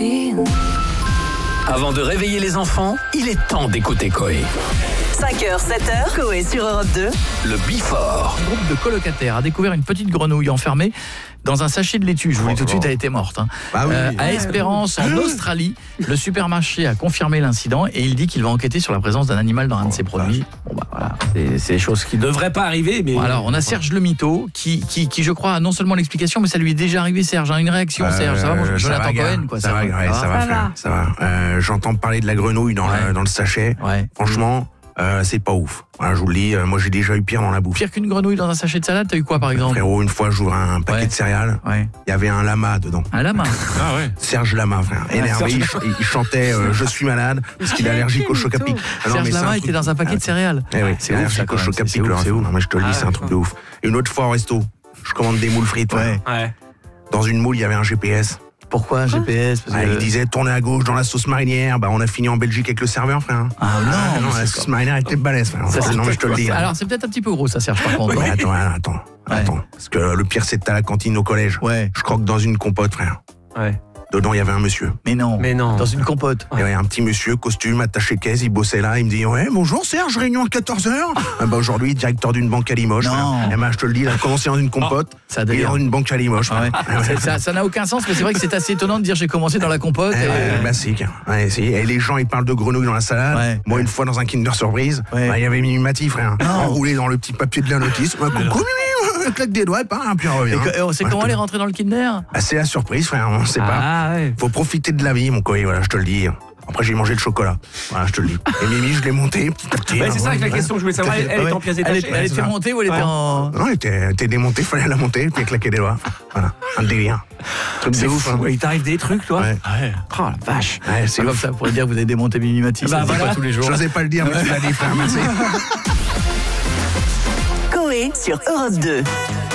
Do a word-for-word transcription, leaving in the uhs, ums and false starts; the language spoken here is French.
Avant de réveiller les enfants, il est temps d'écouter Coé. cinq heures, sept heures, Coé sur Europe deux. Le Before. Un groupe de colocataires a découvert une petite grenouille enfermée dans un sachet de laitue. Je vous le dis tout de suite, elle était morte. Hein. Bah oui. euh, à Espérance, en Australie, le supermarché a confirmé l'incident et il dit qu'il va enquêter sur la présence d'un animal dans un de ses produits. Bon bah voilà, c'est, c'est des choses qui devraient. devrait pas arriver, mais... Alors, on a Serge le Mytho qui, qui, qui, je crois, a non seulement l'explication, mais ça lui est déjà arrivé, Serge. Hein, une réaction, Euh, Serge. Ça va, bon, ça Jonathan va, gars. Cohen, quoi. Ça, ça va, va, ouais, ça va, Ça frère, va. ça va. Euh, j'entends parler de la grenouille dans, Ouais. le, dans le sachet. Ouais. Franchement, euh, c'est pas ouf. Voilà, je vous le dis, euh, moi j'ai déjà eu pire dans la bouffe. Pire qu'une grenouille dans un sachet de salade, t'as eu quoi, par exemple? Frérot, une fois, j'ouvrais un paquet Ouais. de céréales. Ouais. Il y avait un lama dedans. Un lama. Ah ouais. Serge Lama, frère. Énervé, il, ch- il chantait euh, Je suis malade parce qu'il est allergique au choc à pic. Ah non, Serge mais c'est un Lama truc- était dans un paquet de céréales. Eh oui, C'est c'est ouf, ça, allergique quand au même. choc à C'est pic, ouf, là. c'est ouf. Non, mais je te le dis, Ah c'est un ouais. truc de ouf. Une autre fois au resto, je commande des moules frites. Ouais. Ouais. Dans une moule, il y avait un G P S. Pourquoi G P S? Parce Ah, que- il disait tournez à gauche dans la sauce marinière. Bah, on a fini en Belgique avec le serveur, frère. Ah non, non, mais la c'est sauce marinière était balèze, frère. Ça, c'est non, mais je te le dis. hein. Alors, c'est peut-être un petit peu gros, ça, Serge, par contre. Ouais, non attends, attends, Ouais. attends. Parce que le pire, c'est que t'as la cantine au collège. Ouais. Je croque dans une compote, frère. Ouais. Dedans, il y avait un monsieur. Mais non. Mais non. Dans une compote. Il y avait un petit monsieur, costume, attaché caisse, il bossait là, il me dit ouais, bonjour Serge, réunion à quatorze heures. Ah bah aujourd'hui, directeur d'une banque à Limoges. Non. frère. Eh ben, je te le dis, il a commencé dans une compote, Ça et délire. dans une banque à Limoges. Ah ouais. frère. Ah ouais. C'est- Ça ça n'a aucun sens, mais c'est vrai que c'est assez étonnant de dire j'ai commencé dans la compote. Eh et- ouais, classique. Ouais, si. Et les gens, ils parlent de grenouilles dans la salade. Ouais. Moi, une fois, dans un Kinder Surprise, Ouais. bah, il y avait Mimimati, frère, enroulé dans le petit papier de la notice. Ouais, coucou, Mimi, un claque des doigts, et pas, puis on revient. Et que- et on sait Ouais, comment je te- elle est rentrée dans le Kinder? Ah, c'est la surprise, frère, on sait pas. Ah ouais. Faut profiter de la vie, mon coï, voilà, je te le dis. Après, j'ai mangé le chocolat. Voilà, je te le dis. Et Mimi, je l'ai monté petit à petit. Ouais, hein, c'est ça que la ouais. question que je voulais savoir. Elle, elle Ouais. est en pièces Elle, détachées. est- elle c'est était ça. montée ou elle était Ouais. en. Non, elle était, elle était démontée, fallait la monter, puis claquer des doigts. Voilà, un délire. Truc C'est de ouf. ouf. hein. Ouais, il t'arrive des trucs, toi. Ouais. Ouais. Oh la vache. Ouais, c'est C'est comme ouf. ça, vous pourrez dire que vous avez démonté Mimimati. Bah, ça se dit voilà. pas tous les jours. Je n'osais pas le dire, mais tu l'as dit, frère, merci. Coé sur Europe deux.